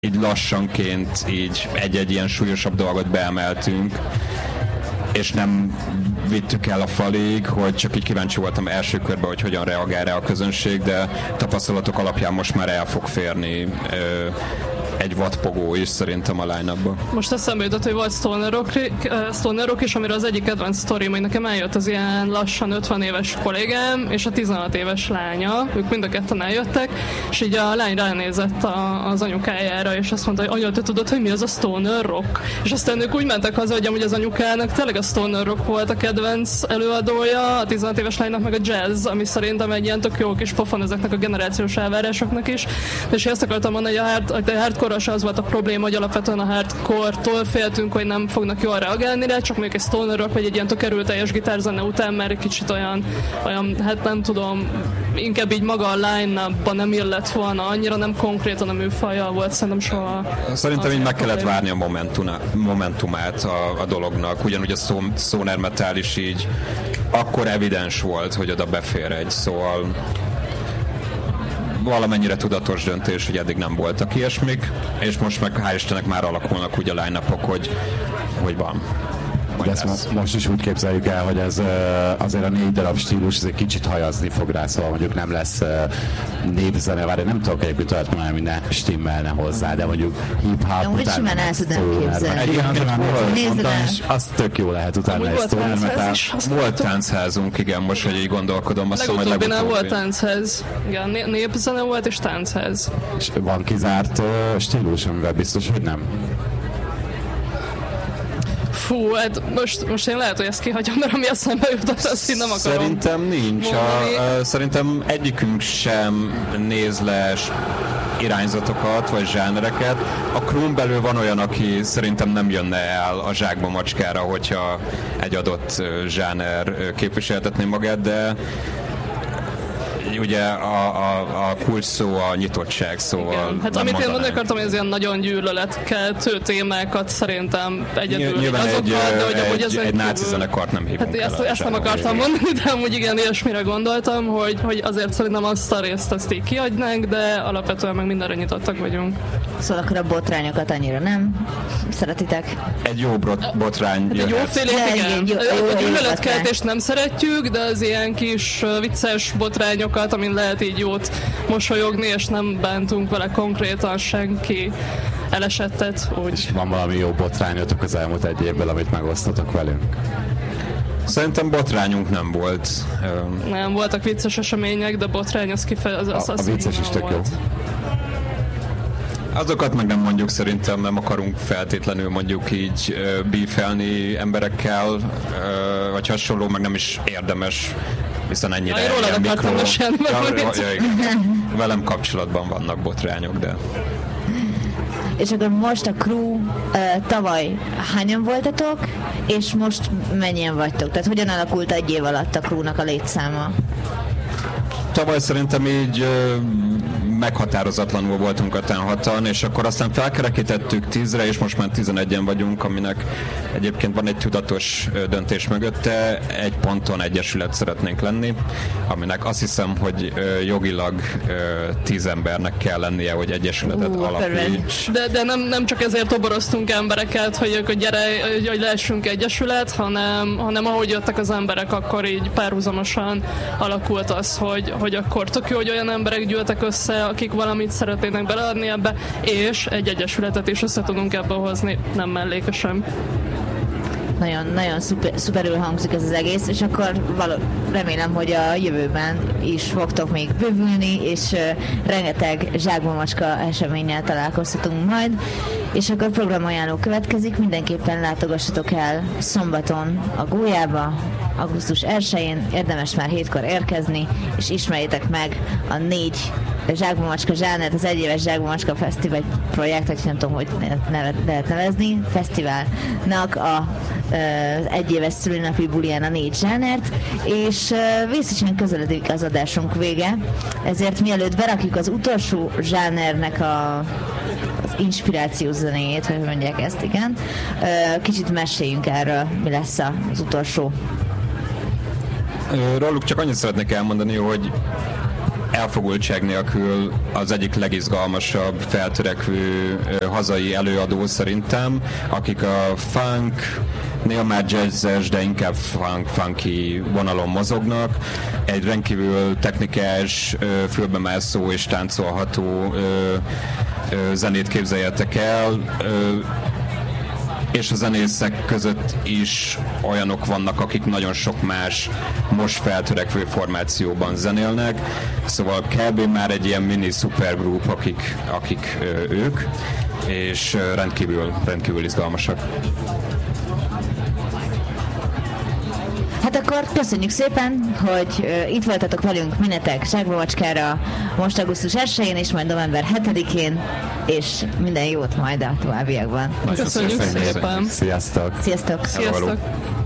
így lassanként így egy-egy ilyen súlyosabb dolgot beemeltünk, és nem vittük el a falig, hogy csak így kíváncsi voltam első körben, hogy hogyan reagál rá a közönség, de tapasztalatok alapján most már el fog férni egy vadpogó is szerintem a line-upba. Most eszembe jutott, hogy volt Stoner Rock is, amiről az egyik kedvenc sztorim, hogy nekem eljött az ilyen lassan 50 éves kollégám, és a 16 éves lánya, ők mind a ketten eljöttek, és így a lány ránézett az anyukájára, és azt mondta, hogy anya, te tudod, hogy mi az a Stoner Rock? És aztán ők úgy mentek haza, hogy amúgy az anyukának tényleg a Stoner Rock volt a kedvenc előadója, a 16 éves lánynak meg a jazz, ami szerintem egy ilyen tök jó kis pofon ezeknek a generációs elvárásoknak is. És ezt akartam mondani, hogy a hardcore az volt a probléma, hogy alapvetően a hardcore-tól féltünk, hogy nem fognak jól reagálni rá, csak mondjuk egy stoner rock, vagy egy ilyen tök erőteljes gitárzene után már egy kicsit olyan, hát nem tudom, inkább így maga a line-upban nem illett volna, annyira nem konkrétan a műfajjal volt, szerintem soha. Szerintem így meg kellett várni a momentumát a dolognak, ugyanúgy a stoner metal is így akkor evidens volt, hogy oda befér egy, szóval valamennyire tudatos döntés, hogy eddig nem voltak ilyesmik, és most meg hál' Istennek már alakulnak úgy a line-upok, hogy van. De ezt most is úgy képzeljük el, hogy ez azért a 4 darab stílus ez egy kicsit hajazni fog rá, szóval mondjuk nem lesz népzene, várj, nem tudok egyébként olyat mondani, hogy ne stimmelne hozzá, de mondjuk hip-hop után... Úgy simán el tudnám képzelni. Az tök jó lehet utána egy stoner metal. Volt táncházunk, igen, most, hogy így gondolkodom. Legutóbbi nem volt táncház. Igen, népzene volt és táncház. És van kizárt stílus, amivel biztos, hogy nem? Fú, hát most én lehet, hogy ezt kihagyom, mert ami eszembe jutott, azt én nem akarom. Szerintem nincs. Szerintem egyikünk sem néz le irányzatokat, vagy zsánereket. A crew-n belül van olyan, aki szerintem nem jönne el a zsákba macskára, hogyha egy adott zsáner képviseltetné magát, de ugye a kulcs szó a nyitottság, szóval... Igen. Hát amit én mondani akartam, hogy ez ilyen nagyon gyűlöletkeltő témákat szerintem egyedül nyilván azokkal, de egy náci zenekart nem hívunk hát ezt nem akartam mondani, de amúgy igen, ilyesmire gondoltam, hogy azért szerintem azt a részt azt így kiadnánk, de alapvetően meg mindenre nyitottak vagyunk. Szóval akkor a botrányokat annyira nem szeretitek? Egy jó botrány hát egy jófélét, igen. A gyűlöletkeltést nem szeretjük, de az ilyen kis vicces botrányokat, amin lehet így jót mosolyogni, és nem bántunk vele konkrétan senki elesettet. Úgy. Van valami jó botrányotok az elmúlt egy évből, amit megosztotok velünk? Szerintem botrányunk nem volt. Nem, voltak vicces események, de botrány az a vicces is tök jó. Azokat meg nem mondjuk, szerintem nem akarunk feltétlenül mondjuk így beefelni emberekkel, vagy hasonló, meg nem is érdemes, hiszen ennyire ilyen mikro... Velem kapcsolatban vannak botrányok, de... És akkor most a crew, tavaly hányan voltatok, és most mennyien vagytok? Tehát hogyan alakult egy év alatt a crewnak a létszáma? Tavaly szerintem így meghatározatlanul voltunk a 6-an, és akkor aztán felkerekítettük 10-re, és most már 11-en vagyunk, aminek egyébként van egy tudatos döntés mögötte, egy ponton egyesület szeretnénk lenni, aminek azt hiszem, hogy jogilag 10 embernek kell lennie, hogy egyesületet alapíts. De nem csak ezért toboroztunk embereket, hogy gyere, hogy lehessünk egyesület, hanem ahogy jöttek az emberek, akkor így párhuzamosan alakult az, hogy akkor tök jó, hogy olyan emberek gyűltek össze, akik valamit szeretnének beleadni ebbe, és egy egyesületet is össze tudunk ebből hozni, nem mellékesen. Nagyon szuperül hangzik ez az egész, és akkor remélem, hogy a jövőben is fogtok még bővülni, és rengeteg zsákba macska eseménnyel találkozhatunk majd. És akkor programajánló következik, mindenképpen látogassatok el szombaton a Gólyába, augusztus 1-én, érdemes már 7-kor érkezni, és ismerjétek meg a 4 Zsákba macska zsánert, az egyéves Zsákba macska fesztivál projekt, vagy nem tudom, hogy lehet nevezni, fesztiválnak az egyéves szülinapi buliján a 4 zsánert, és vészesen közeledik az adásunk vége, ezért mielőtt berakjuk az utolsó zsánernek az inspirációs zenéjét, hogy mondják ezt, igen, kicsit meséljünk erről, mi lesz az utolsó. Róluk csak annyit szeretnék elmondani, hogy elfogultság nélkül az egyik legizgalmasabb, feltörekvő hazai előadó szerintem, akik a funk, néha már jazzes, de inkább funky vonalon mozognak. Egy rendkívül technikás, fülbemászó és táncolható zenét képzeljetek el, és a zenészek között is olyanok vannak, akik nagyon sok más most feltörekvő formációban zenélnek, szóval kb. Már egy ilyen mini supergroup, akik ők, és rendkívül izgalmasak. Hát akkor köszönjük szépen, hogy itt voltatok velünk minnetek Zsákba Macskára most augusztus 1-én és majd november 7-én, és minden jót majd a továbbiakban. Köszönjük szépen! Sziasztok! Sziasztok! Sziasztok!